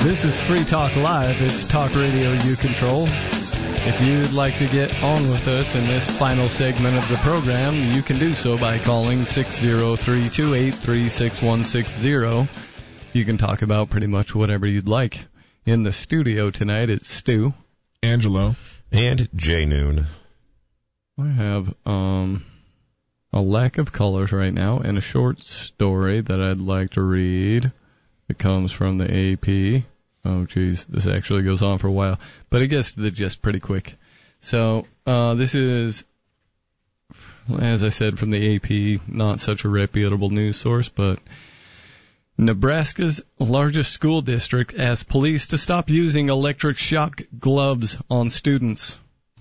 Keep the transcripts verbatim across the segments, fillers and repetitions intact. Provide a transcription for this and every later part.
This is Free Talk Live. It's talk radio you control. If you'd like to get on with us in this final segment of the program, you can do so by calling six oh three, two eight three, six one six zero. You can talk about pretty much whatever you'd like. In the studio tonight, it's Stu, Angelo, and J Noon. I have um, a lack of colors right now and a short story that I'd like to read. It comes from the A P. Oh, geez, this actually goes on for a while, but it gets to the gist pretty quick. So uh, this is, as I said, from the A P, not such a reputable news source, but Nebraska's largest school district asks police to stop using electric shock gloves on students.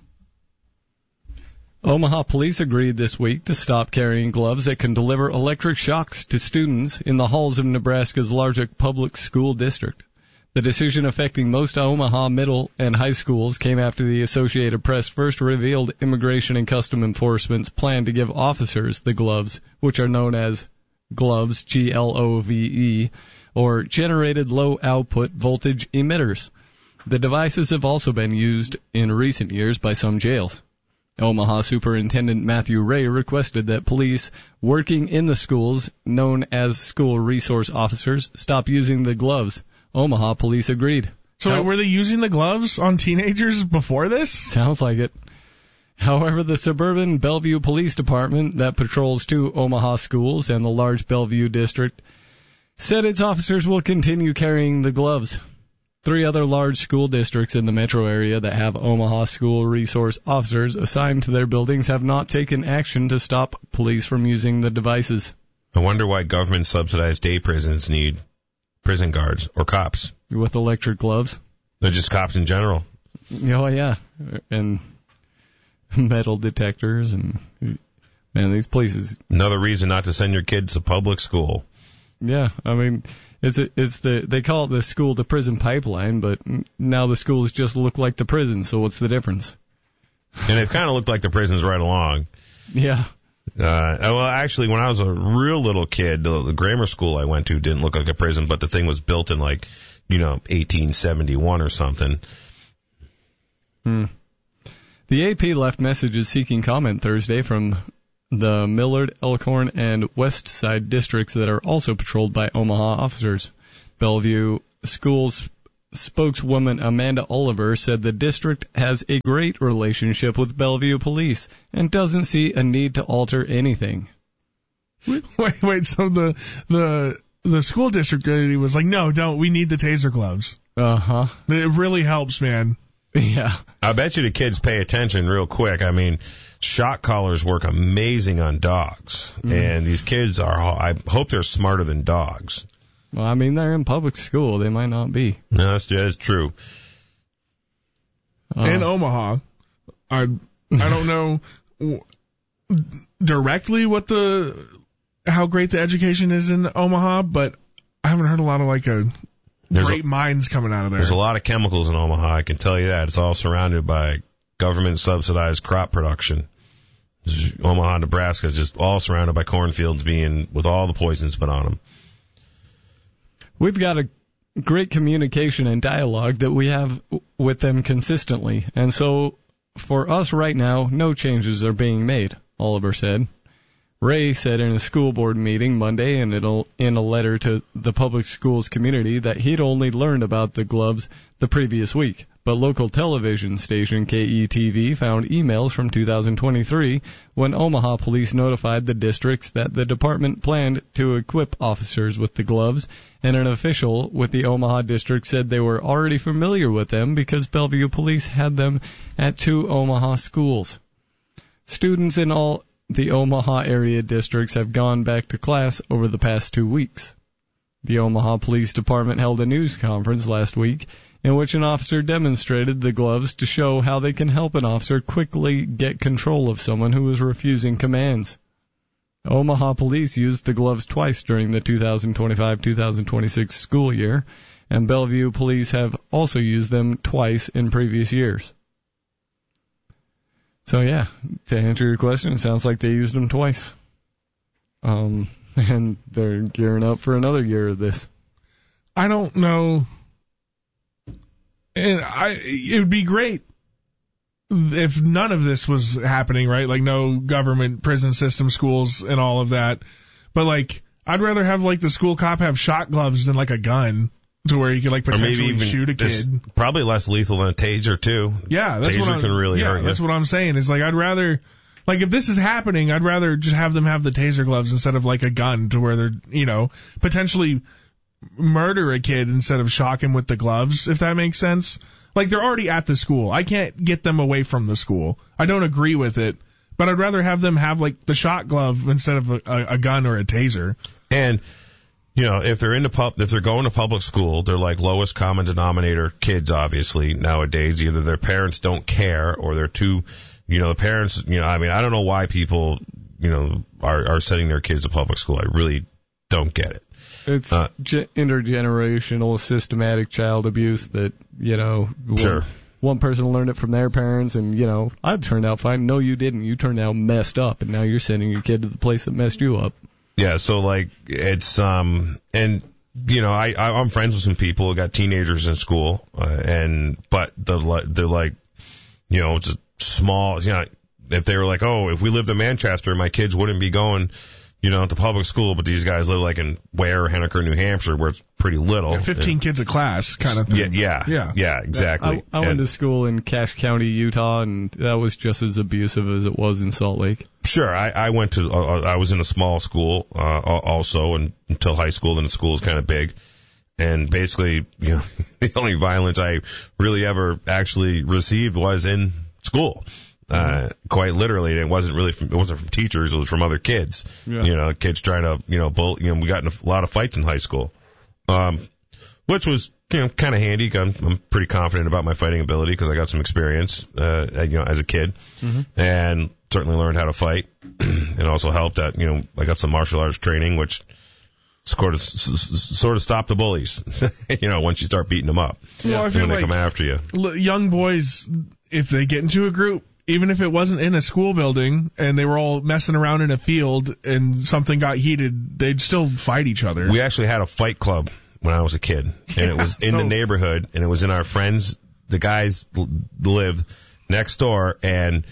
Omaha police agreed this week to stop carrying gloves that can deliver electric shocks to students in the halls of Nebraska's largest public school district. The decision affecting most Omaha middle and high schools came after the Associated Press first revealed Immigration and Customs Enforcement's plan to give officers the gloves, which are known as gloves, G L O V E, or generated low-output voltage emitters. The devices have also been used in recent years by some jails. Omaha Superintendent Matthew Ray requested that police working in the schools, known as school resource officers, stop using the gloves. Omaha police agreed. So How- were they using the gloves on teenagers before this? Sounds like it. However, the suburban Bellevue Police Department that patrols two Omaha schools and the large Bellevue district said its officers will continue carrying the gloves. Three other large school districts in the metro area that have Omaha school resource officers assigned to their buildings have not taken action to stop police from using the devices. I wonder why government-subsidized day prisons need prison guards or cops. With electric gloves? They're just cops in general. Oh, yeah. And metal detectors and, man, these places. Another reason not to send your kids to public school. Yeah, I mean, it's a, it's the they call it the school to prison pipeline, but now the schools just look like the prison. So what's the difference? And they've kind of looked like the prisons right along. Yeah. Uh, well, actually, when I was a real little kid, the, the grammar school I went to didn't look like a prison, but the thing was built in like, you know, eighteen seventy-one or something. Hmm. The A P left messages seeking comment Thursday from the Millard, Elkhorn, and West Side districts that are also patrolled by Omaha officers. Bellevue Schools spokeswoman Amanda Oliver said the district has a great relationship with Bellevue Police and doesn't see a need to alter anything. Wait, wait, so the the the school district was like, no, don't, we need the taser gloves. Uh-huh. It really helps, man. Yeah. I bet you the kids pay attention real quick. I mean, shock collars work amazing on dogs, mm. and these kids are, I hope they're smarter than dogs. Well, I mean, they're in public school. They might not be. No, that's, that's true. Uh, in Omaha, I I don't know directly what the how great the education is in Omaha, but I haven't heard a lot of like a there's great a, minds coming out of there. There's a lot of chemicals in Omaha, I can tell you that. It's all surrounded by government-subsidized crop production. Omaha, Nebraska is just all surrounded by cornfields being with all the poisons put on them. We've got a great communication and dialogue that we have with them consistently, and so for us right now, no changes are being made, Oliver said. Ray said in a school board meeting Monday and in a letter to the public schools community that he'd only learned about the gloves the previous week, but local television station K E T V found emails from two thousand twenty-three when Omaha police notified the districts that the department planned to equip officers with the gloves, and an official with the Omaha district said they were already familiar with them because Bellevue police had them at two Omaha schools. Students in all the Omaha area districts have gone back to class over the past two weeks. The Omaha Police Department held a news conference last week in which an officer demonstrated the gloves to show how they can help an officer quickly get control of someone who is refusing commands. Omaha police used the gloves twice during the two thousand twenty-five two thousand twenty-six school year, and Bellevue police have also used them twice in previous years. So yeah, to answer your question, it sounds like they used them twice. Um, and they're gearing up for another year of this. I don't know And I, it would be great if none of this was happening, right? Like no government prison system, schools, and all of that. But like, I'd rather have like the school cop have shot gloves than like a gun, to where you could like potentially shoot a kid. Probably less lethal than a taser too. Yeah, that's taser what I'm, can really yeah, hurt you. that's what I'm saying. Is like I'd rather, like if this is happening, I'd rather just have them have the taser gloves instead of like a gun, to where they're, you know, potentially murder a kid instead of shock him with the gloves, if that makes sense. Like, they're already at the school. I can't get them away from the school. I don't agree with it, but I'd rather have them have, like, the shot glove instead of a, a, a gun or a taser. And, you know, if they're into pub, if they're going to public school, they're like lowest common denominator kids, obviously, nowadays. Either their parents don't care or they're too, you know, the parents, you know, I mean, I don't know why people, you know, are, are sending their kids to public school. I really don't get it. It's uh, ge- intergenerational, systematic child abuse that, you know, one, sure. one person learned it from their parents, and, you know, I turned out fine. No, you didn't. You turned out messed up, and now you're sending your kid to the place that messed you up. Yeah, so, like, it's, um, and, you know, I, I, I'm friends with some people who got teenagers in school, uh, and, but the, they're like, you know, it's a small, you know, if they were like, oh, if we lived in Manchester, my kids wouldn't be going, you know, to public school, but these guys live like in Ware, Henniker, New Hampshire, where it's pretty little. Yeah, fifteen and, kids a class kind of thing. Yeah, yeah, yeah, yeah exactly. I, I went to school in Cache County, Utah, and that was just as abusive as it was in Salt Lake. Sure, I, I went to, uh, I was in a small school, uh, also, and until high school, then the school was kind of big. And basically, you know, the only violence I really ever actually received was in school. Uh, quite literally, and it wasn't really from, it wasn't from teachers, it was from other kids. Yeah. You know, kids trying to, you know, bull, you know, we got in a lot of fights in high school. Um, which was, you know, kind of handy. I'm, I'm pretty confident about my fighting ability because I got some experience, uh, you know, as a kid, mm-hmm. and certainly learned how to fight. And also helped that, you know, I got some martial arts training, which sort of, sort of stopped the bullies, you know, once you start beating them up. Well, I feel when they like come after you. Young boys, if they get into a group, even if it wasn't in a school building and they were all messing around in a field and something got heated, they'd still fight each other. We actually had a fight club when I was a kid, and yeah, it was in so, the neighborhood, and it was in our friends, the guys lived next door, and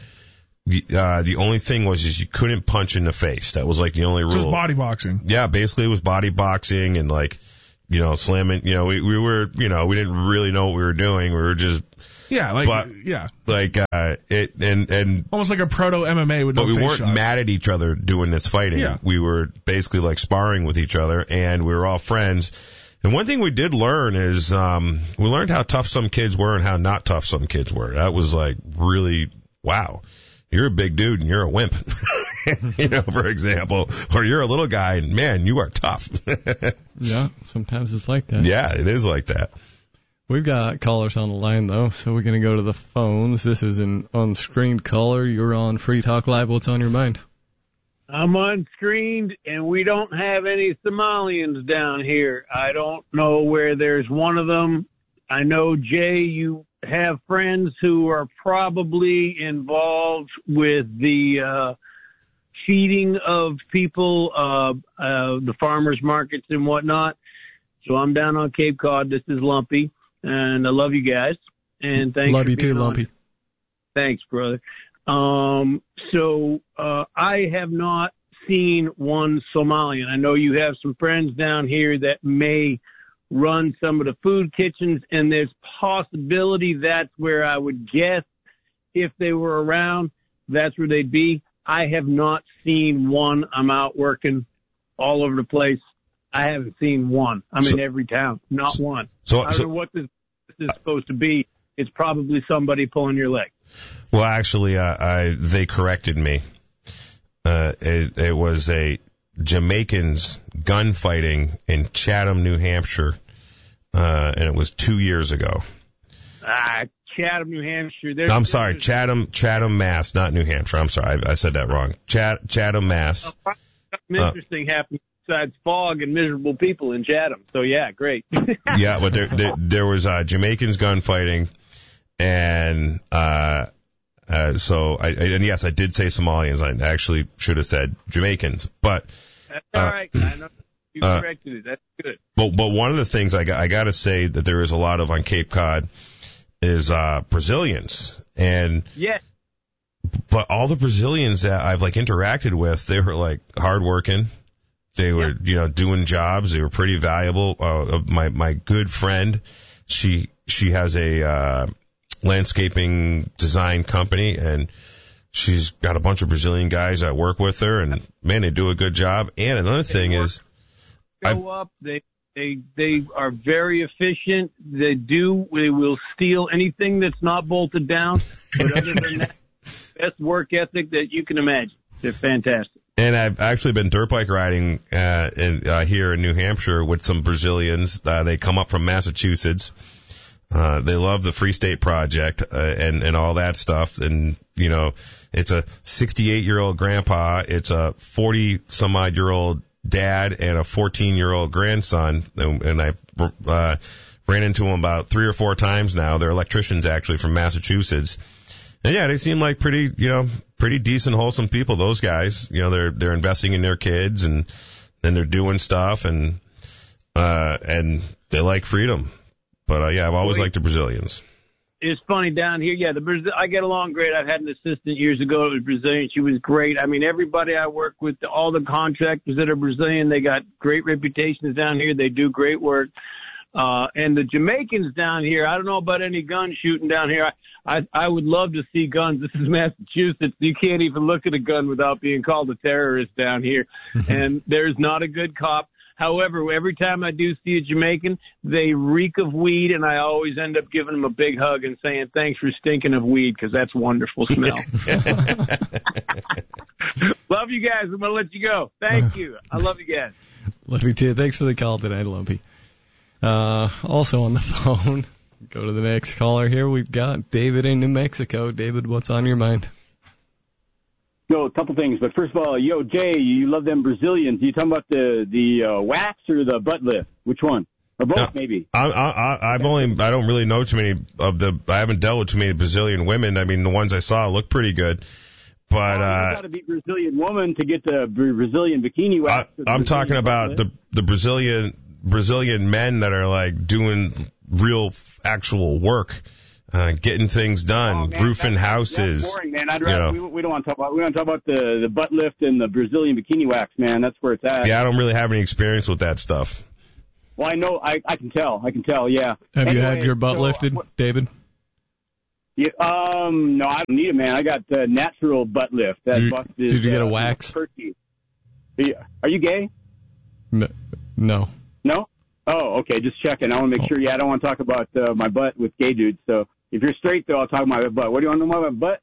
uh, the only thing was is you couldn't punch in the face. That was like the only rule. So it was body boxing. Yeah, basically it was body boxing and like, you know, slamming, you know, we, we were, you know, we didn't really know what we were doing. We were just, Yeah, like but, yeah, like uh, it and and almost like a proto M M A with but no we face weren't shots. mad at each other doing this fighting. Yeah. We were basically like sparring with each other, and we were all friends. And one thing we did learn is um, we learned how tough some kids were and how not tough some kids were. That was like really wow. You're a big dude and you're a wimp, you know, for example, or you're a little guy and man, you are tough. Yeah, sometimes it's like that. Yeah, it is like that. We've got callers on the line, though, so we're going to go to the phones. This is an unscreened caller. You're on Free Talk Live. What's on your mind? I'm unscreened, and we don't have any Somalians down here. I don't know where there's one of them. I know, Jay, you have friends who are probably involved with the uh, feeding of people, uh, uh, the farmers markets and whatnot. So I'm down on Cape Cod. This is Lumpy. And I love you guys. And thanks love for you being too, on. Lumpy. Thanks, brother. Um, so uh, I have not seen one Somalian. I know you have some friends down here that may run some of the food kitchens, and there's possibility that's where I would guess if they were around, that's where they'd be. I have not seen one. I'm out working all over the place. I haven't seen one. I'm so, in every town, not so, one. So, I don't so, know what this, this is supposed to be. It's probably somebody pulling your leg. Well, actually, uh, I, they corrected me. Uh, it, it was a Jamaicans gunfighting in Chatham, New Hampshire, uh, and it was two years ago. Ah, Chatham, New Hampshire. There's, I'm sorry, Chatham, Chatham, Mass, not New Hampshire. I'm sorry, I, I said that wrong. Chat, Chatham, Mass. Something interesting uh, happened besides fog and miserable people in Chatham. So yeah, great. Yeah, but there, there, there was uh, Jamaicans gunfighting, and uh, uh, so I, and yes, I did say Somalians. I actually should have said Jamaicans, but that's all uh, right. I know you corrected uh, it. That's good. But but one of the things I got I got to say that there is a lot of on Cape Cod is uh, Brazilians. And Yes. but all the Brazilians that I've like interacted with, they were like hardworking. They were, you know, doing jobs. They were pretty valuable. Uh, my my good friend, she she has a uh, landscaping design company, and she's got a bunch of Brazilian guys that work with her, and man, they do a good job. And another thing is, Go up. They they they are very efficient. They do. They will steal anything that's not bolted down. But other than that, best work ethic that you can imagine. They're fantastic. And I've actually been dirt bike riding uh, in, uh, here in New Hampshire with some Brazilians. Uh, they come up from Massachusetts. Uh, they love the Free State Project uh, and and all that stuff. And you know, it's a sixty-eight-year-old grandpa. It's a forty-some-odd-year-old dad and a fourteen-year-old grandson. And, and I uh, ran into them about three or four times now. They're electricians actually from Massachusetts. And yeah, they seem like pretty, you know, pretty decent, wholesome people. Those guys, you know, they're they're investing in their kids, and then they're doing stuff, and uh, and they like freedom. But uh, yeah, I've always liked the Brazilians. It's funny down here. Yeah, the Brazil. I get along great. I've had an assistant years ago that was Brazilian. She was great. I mean, everybody I work with, all the contractors that are Brazilian, they got great reputations down here. They do great work. Uh, and the Jamaicans down here, I don't know about any gun shooting down here. I, I, I would love to see guns. This is Massachusetts. You can't even look at a gun without being called a terrorist down here. And there's not a good cop. However, every time I do see a Jamaican, they reek of weed, and I always end up giving them a big hug and saying, thanks for stinking of weed, because that's a wonderful smell. Love you guys. I'm going to let you go. Thank you. I love you guys. Love you too. Thanks for the call today, Lumpy. Uh, also on the phone, go to the next caller here. We've got David in New Mexico. David, what's on your mind? Yo, a couple things. But first of all, yo, Jay, you love them Brazilians. You talking about the the uh, wax or the butt lift? Which one? Or both, no, maybe? I, I, I've only, I don't really know too many of the, I haven't dealt with too many Brazilian women. I mean, the ones I saw look pretty good. But, oh, uh, you gotta be Brazilian woman to get the Brazilian bikini wax. I, I'm Brazilian talking about the, the Brazilian, Brazilian men that are like doing real actual work, uh, getting things done, oh, man, roofing that's, houses. That's boring, man. I'd rather, you know. we, we don't want to talk about, we want to talk about the, the butt lift and the Brazilian bikini wax, man. That's where it's at. Yeah, I don't really have any experience with that stuff. Well, I know, I, I can tell, I can tell, yeah. Have anyway, you had your butt so, lifted, uh, David? Yeah, um, no, I don't need it, man. I got the natural butt lift. That Did, butt is, did you get a uh, wax? Perky. Are you gay? No. No. No? Oh, okay. Just checking. I want to make Oh. sure. Yeah, I don't want to talk about uh, my butt with gay dudes. So if you're straight, though, I'll talk about my butt. What do you want to know about my butt?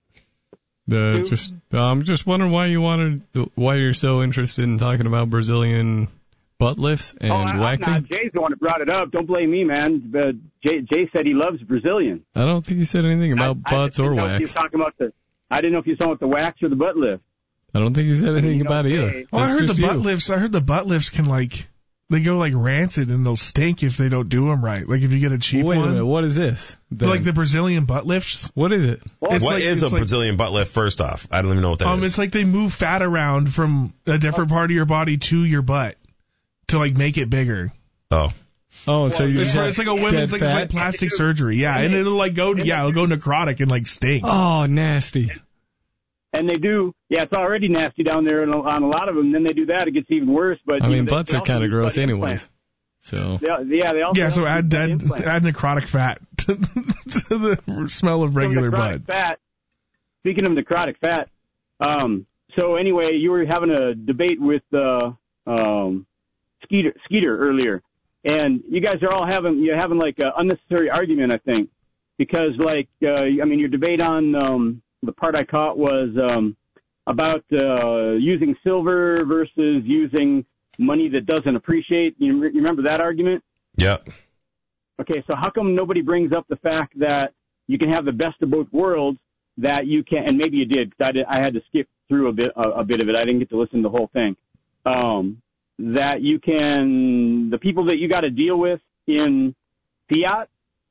Uh, just, I'm just wondering why you wanted, why you're so interested in talking about Brazilian butt lifts and oh, I, waxing. I'm not. Jay's the one that brought it up. Don't blame me, man. Uh, Jay, Jay said he loves Brazilian. I don't think you said anything about I, butts I or didn't know if wax. he was talking about the. I didn't know if you were talking about the wax or the butt lift. I don't think you said anything You know, about either. Jay- Well, I That's heard the just butt you. lifts. I heard the butt lifts can like they go like rancid and they'll stink if they don't do them right. Like if you get a cheap Wait a one. minute, what is this? Then? Like the Brazilian butt lifts. What is it? Well, It's What like- is it's a like- Brazilian butt lift, first off? I don't even know what that Um, is. it's like they move fat around from a different part of your body to your butt to like make it bigger. Oh. Oh, so you It's, just it's like a dead women's, like, it's fat? like plastic surgery. Yeah, and it'll like go, yeah, it'll go necrotic and like stink. Oh, nasty. And they do. Yeah, it's already nasty down there on a, on a lot of them. Then they do that, it gets even worse. But I you mean, know, they- butts they are also kind of use gross butt anyways. implants. So, Yeah, yeah, they also Yeah, so also add use butt add, implants. add necrotic fat to, to the smell of regular Some necrotic butt. fat. Speaking of necrotic fat, um, so anyway, you were having a debate with uh, um, Skeeter, Skeeter earlier, and you guys are all having you're having like an unnecessary argument, I think, because like uh, I mean, your debate on um, the part I caught was um, about uh, using silver versus using money that doesn't appreciate. You, re- you remember that argument? Yep. Okay, so how come nobody brings up the fact that you can have the best of both worlds? That you can, and maybe you did, because I, did, I had to skip through a bit a, a bit of it. I didn't get to listen to the whole thing. Um, that you can, the people that you got to deal with in fiat,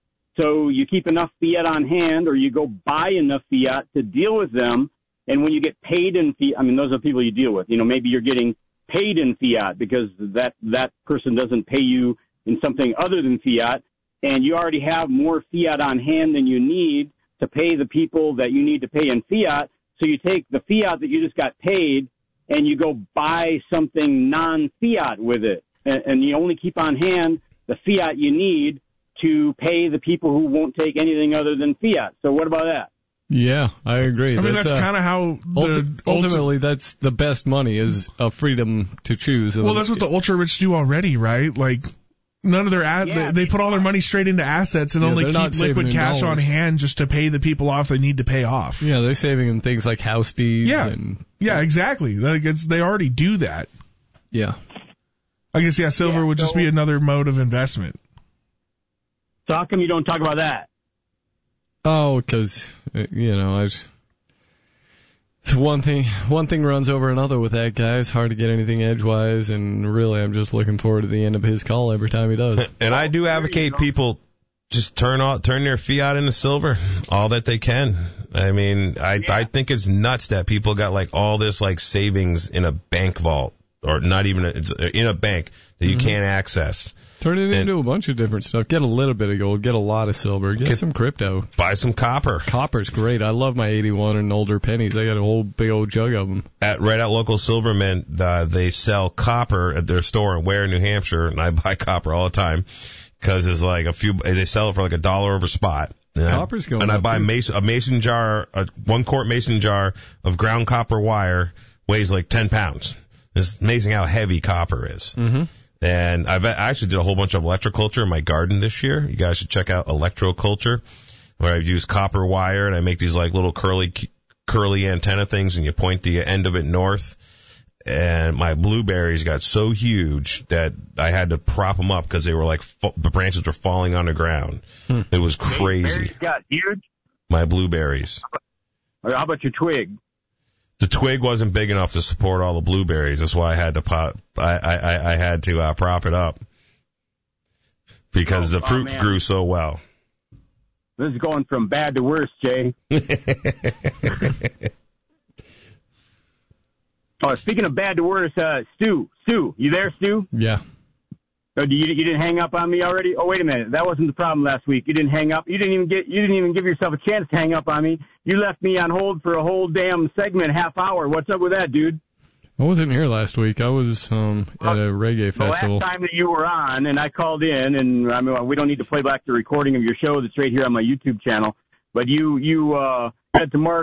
so you keep enough fiat on hand, or you go buy enough fiat to deal with them. And when you get paid in fiat, I mean, those are the people you deal with. You know, maybe you're getting paid in fiat because that that person doesn't pay you in something other than fiat. and you already have more fiat on hand than you need to pay the people that you need to pay in fiat. So you take the fiat that you just got paid and you go buy something non-fiat with it. And, and you only keep on hand the fiat you need to pay the people who won't take anything other than fiat. So what about that? Yeah, I agree. I mean, that's, uh, that's kind of how the ulti- ultimately that's the best money is a freedom to choose. Well, that's what the ultra rich do already, right? Like none of their ad, Yeah, they, they put all their money straight into assets and Yeah, only they're not keep liquid saving in cash on dollars. hand just to pay the people off they need to pay off. Yeah, they're saving in things like house deeds. Yeah, and, yeah, exactly. Like it's, they already do that. yeah. I guess yeah, silver Yeah, would just so- be another mode of investment. So how come you don't talk about that? Oh, because you know, I. One thing, one thing runs over another with that guy. It's hard to get anything edgewise, and really, I'm just looking forward to the end of his call every time he does. And I do advocate people just turn all, turn their fiat into silver, all that they can. I mean, I I think it's nuts that people got like all this like savings in a bank vault, or not even a, it's in a bank that you Mm-hmm. can't access. Turn it And- into a bunch of different stuff. Get a little bit of gold. Get a lot of silver. Get Get- some crypto. Buy some copper Copper's great. I love my eighty-one and older pennies. I got a whole big old jug of them. at right at local Silverman. Uh, they sell copper at their store in Ware, New Hampshire, and I buy copper all the time because it's like a few. They sell it for like a dollar over spot. And Copper's I, going And I up, buy too. mason, a mason jar, a one quart mason jar of ground copper wire weighs like ten pounds. It's amazing how heavy copper is. Mm-hmm. And I've I actually did a whole bunch of electroculture in my garden this year. You guys should check out electroculture, where I use copper wire and I make these like little curly curly antenna things, and you point the end of it north. And my blueberries got so huge that I had to prop them up because they were like fa- the branches were falling on the ground. Hmm. It was crazy. Berries got huge. My blueberries. Or how about your twig? The twig wasn't big enough to support all the blueberries. That's why I had to pop. I I, I had to uh, prop it up because Oh, the oh, fruit man. grew so well. This is going from bad to worse, Jay. Oh, speaking of bad to worse, uh, Stu, Stu, you there, Stu? Yeah. Oh, you, you didn't hang up on me already? Oh, wait a minute. That wasn't the problem last week. You didn't hang up. You didn't even get. You didn't even give yourself a chance to hang up on me. You left me on hold for a whole damn segment, half hour. What's up with that, dude? I wasn't here last week. I was um at a reggae The festival. last time that you were on, and I called in, and I mean, we don't need to play back the recording of your show that's right here on my YouTube channel. But you, you uh, said to Mark,